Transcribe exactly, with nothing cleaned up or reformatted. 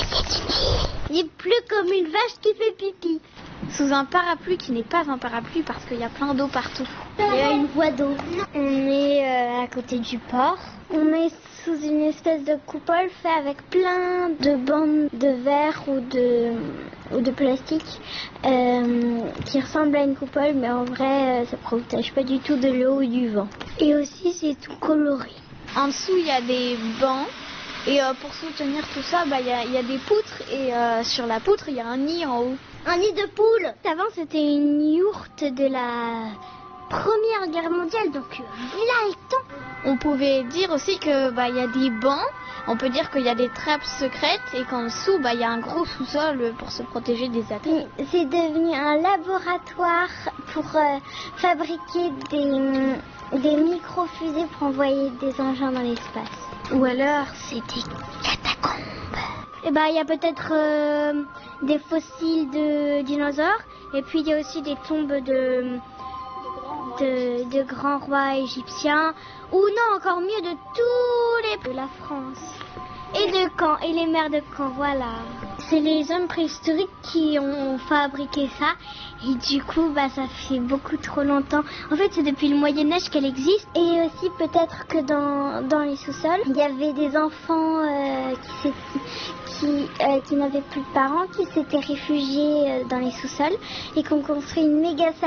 Il pleut comme une vache qui fait pipi. Sous un parapluie qui n'est pas un parapluie parce qu'il y a plein d'eau partout. Il y a une voie d'eau. On est euh, à côté du port. On est sous une espèce de coupole fait avec plein de bandes de verre ou de, ou de plastique euh, qui ressemblent à une coupole, mais en vrai, ça ne protège pas du tout de l'eau ou du vent. Et aussi, c'est tout coloré. En dessous, il y a des bancs. Et euh, pour soutenir tout ça, bah, y, a, y a des poutres. Et euh, sur la poutre, il y a un nid en haut. Un nid de poule. Avant, c'était une yourte de la Première Guerre mondiale, donc là, le temps. On pouvait dire aussi que bah, y a des bancs. On peut dire qu'il y a des trappes secrètes et qu'en dessous, bah, y a un gros sous-sol pour se protéger des attaques. C'est devenu un laboratoire pour euh, fabriquer des, des micro-fusées pour envoyer des engins dans l'espace. Ou alors, c'est des catacombes. Et bah, il y a peut-être euh, des fossiles de dinosaures. Et puis, il y a aussi des tombes de, de, de grands rois égyptiens. Ou non, encore mieux, de tous les de la France. Et de Caen, et les mers de Caen, voilà. C'est les hommes préhistoriques qui ont fabriqué ça. Et du coup, bah, ça fait beaucoup trop longtemps. En fait, c'est depuis le Moyen-Âge qu'elle existe. Et aussi, peut-être que dans, dans les sous-sols, il y avait des enfants euh, qui, qui, euh, qui n'avaient plus de parents, qui s'étaient réfugiés euh, dans les sous-sols et qui ont construit une méga salle